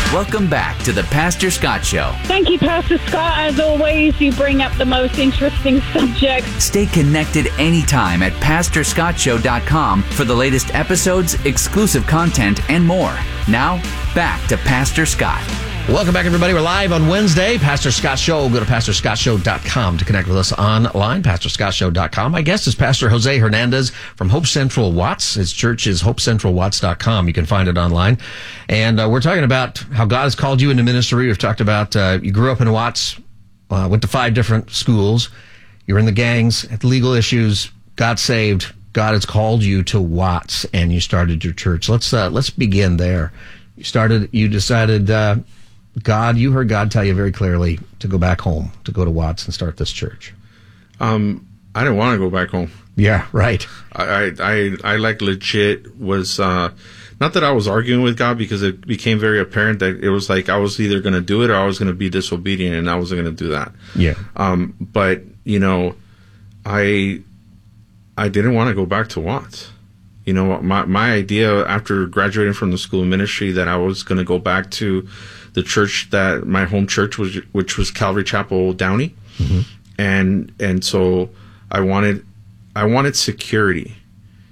Welcome back to the Pastor Scott Show. Thank you, Pastor Scott. As always, you bring up the most interesting subjects. Stay connected anytime at PastorScottShow.com for the latest episodes, exclusive content, and more. Now, back to Pastor Scott. Welcome back, everybody. We're live on Wednesday. Pastor Scott Show. Go to PastorScottShow.com to connect with us online. PastorScottShow.com. My guest is Pastor Jose Hernandez from Hope Central Watts. His church is HopeCentralWatts.com. You can find it online. And we're talking about how God has called you into ministry. We've talked about you grew up in Watts, went to 5 different schools. You were in the gangs, had legal issues, got saved. God has called you to Watts, and you started your church. Let's begin there. You decided, you heard God tell you very clearly to go back home, to go to Watts and start this church. I didn't want to go back home. Yeah, right. I like legit was, not that I was arguing with God, because it became very apparent that it was like I was either going to do it or I was going to be disobedient, and I wasn't going to do that. Yeah. But, I didn't want to go back to Watts. My idea after graduating from the school of ministry that I was going to go back to the church that my home church was, which was Calvary Chapel Downey. Mm-hmm. And so I wanted security.